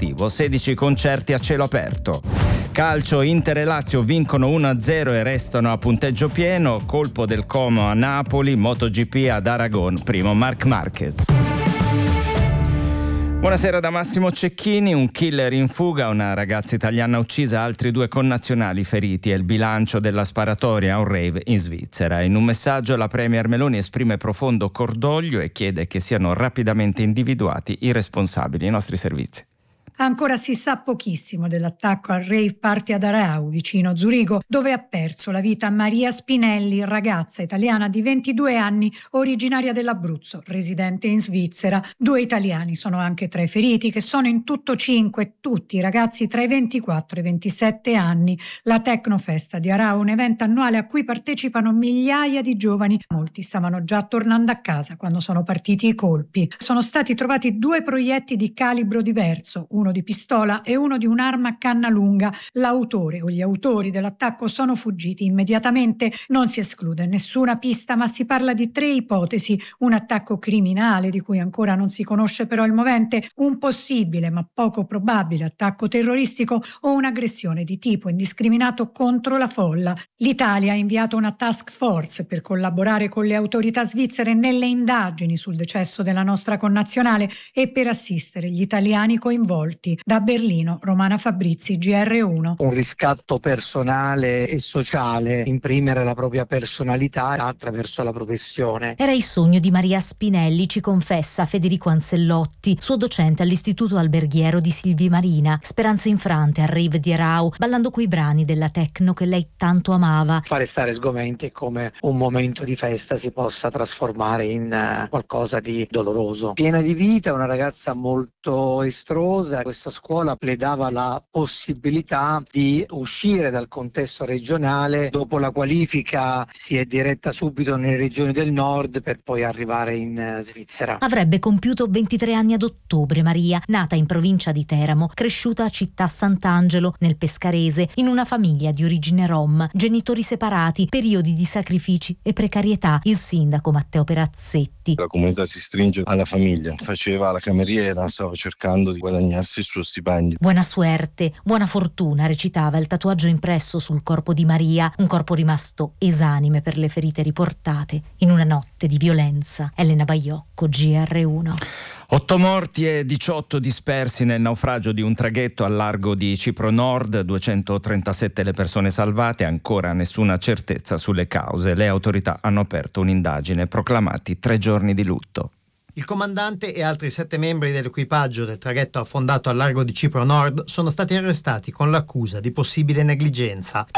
estivo, 16 concerti a cielo aperto. Calcio, Inter e Lazio vincono 1-0 e restano a punteggio pieno, colpo del Como a Napoli, MotoGP ad Aragon, primo Marc Marquez. Buonasera da Massimo Cecchini. Un killer in fuga, una ragazza italiana uccisa, altri 2 connazionali feriti. È il bilancio della sparatoria a un rave in Svizzera. In un messaggio la premier Meloni esprime profondo cordoglio e chiede che siano rapidamente individuati i responsabili. I nostri servizi. Ancora si sa pochissimo dell'attacco al rave party ad Aarau, vicino Zurigo, dove ha perso la vita Maria Spinelli, ragazza italiana di 22 anni, originaria dell'Abruzzo, residente in Svizzera. 2 italiani sono anche tra i feriti, che sono in tutto 5, tutti ragazzi tra i 24 e i 27 anni. La Tecnofesta di Aarau, un evento annuale a cui partecipano migliaia di giovani. Molti stavano già tornando a casa quando sono partiti i colpi. Sono stati trovati 2 proiettili di calibro diverso, uno di pistola e uno di un'arma a canna lunga. L'autore o gli autori dell'attacco sono fuggiti immediatamente. Non si esclude nessuna pista, ma si parla di 3 ipotesi: un attacco criminale di cui ancora non si conosce però il movente, un possibile ma poco probabile attacco terroristico o un'aggressione di tipo indiscriminato contro la folla. L'Italia ha inviato una task force per collaborare con le autorità svizzere nelle indagini sul decesso della nostra connazionale e per assistere gli italiani coinvolti. Da Berlino, Romana Fabrizi, GR1. Un riscatto personale e sociale, imprimere la propria personalità attraverso la professione. Era il sogno di Maria Spinelli, ci confessa Federico Ansellotti, suo docente all'Istituto Alberghiero di Silvi Marina. Speranze infrante al rave di Aarau, ballando quei brani della techno che lei tanto amava. Fare stare sgomenti è come un momento di festa si possa trasformare in qualcosa di doloroso. Piena di vita, una ragazza molto estrosa. Questa scuola le dava la possibilità di uscire dal contesto regionale. Dopo la qualifica si è diretta subito nelle regioni del nord per poi arrivare in Svizzera. Avrebbe compiuto 23 anni ad ottobre Maria, nata in provincia di Teramo, cresciuta a Città Sant'Angelo, nel Pescarese, in una famiglia di origine rom, genitori separati, periodi di sacrifici e precarietà. Il sindaco Matteo Perazzetti. La comunità si stringe alla famiglia, faceva la cameriera, stava cercando di guadagnarsi il suo stipendio. Buona suerte, buona fortuna, recitava il tatuaggio impresso sul corpo di Maria, un corpo rimasto esanime per le ferite riportate in una notte di violenza. Elena Baiocco, GR1. 8 morti e 18 dispersi nel naufragio di un traghetto al largo di Cipro Nord, 237 le persone salvate, ancora nessuna certezza sulle cause. Le autorità hanno aperto un'indagine, proclamati 3 giorni di lutto. Il comandante e altri 7 membri dell'equipaggio del traghetto affondato al largo di Cipro Nord sono stati arrestati con l'accusa di possibile negligenza.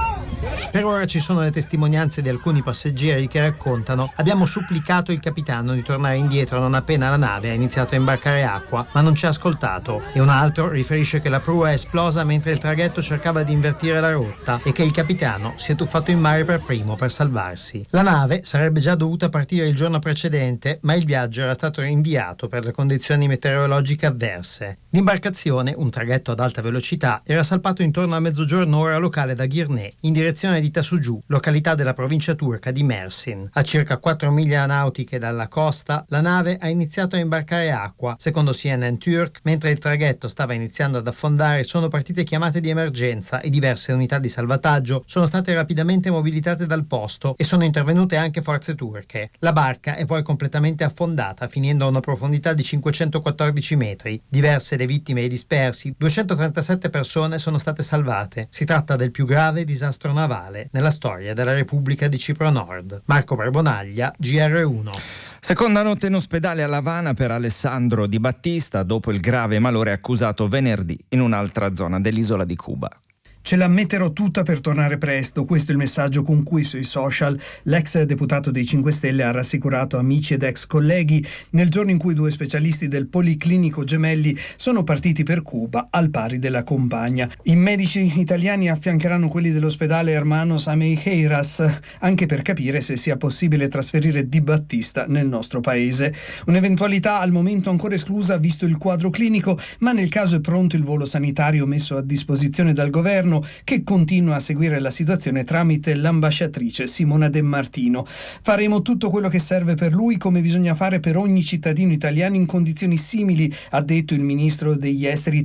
Per ora ci sono le testimonianze di alcuni passeggeri che raccontano: abbiamo supplicato il capitano di tornare indietro non appena la nave ha iniziato a imbarcare acqua, ma non ci ha ascoltato. E un altro riferisce che la prua è esplosa mentre il traghetto cercava di invertire la rotta e che il capitano si è tuffato in mare per primo per salvarsi. La nave sarebbe già dovuta partire il giorno precedente, ma il viaggio era stato rinviato per le condizioni meteorologiche avverse. L'imbarcazione, un traghetto ad alta velocità, era salpato intorno a mezzogiorno ora locale da Girne, in direzione di Tasugiu, località della provincia turca di Mersin. A circa 4 miglia nautiche dalla costa, la nave ha iniziato a imbarcare acqua. Secondo CNN Turk, mentre il traghetto stava iniziando ad affondare, sono partite chiamate di emergenza e diverse unità di salvataggio sono state rapidamente mobilitate dal posto e sono intervenute anche forze turche. La barca è poi completamente affondata, finendo a una profondità di 514 metri. Diverse le vittime e i dispersi, 237 persone sono state salvate. Si tratta del più grave disastro navale nella storia della Repubblica di Cipro Nord. Marco Barbonaglia, GR1. Seconda notte in ospedale a La Habana per Alessandro Di Battista dopo il grave malore accusato venerdì in un'altra zona dell'isola di Cuba. Ce la metterò tutta per tornare presto, questo è il messaggio con cui sui social l'ex deputato dei 5 Stelle ha rassicurato amici ed ex colleghi nel giorno in cui 2 specialisti del Policlinico Gemelli sono partiti per Cuba al pari della compagna. I medici italiani affiancheranno quelli dell'ospedale Hermanos Ameireiras anche per capire se sia possibile trasferire Di Battista nel nostro paese. Un'eventualità al momento ancora esclusa visto il quadro clinico, ma nel caso è pronto il volo sanitario messo a disposizione dal governo, che continua a seguire la situazione tramite l'ambasciatrice Simona De Martino. Faremo tutto quello che serve per lui, come bisogna fare per ogni cittadino italiano in condizioni simili, ha detto il ministro degli esteri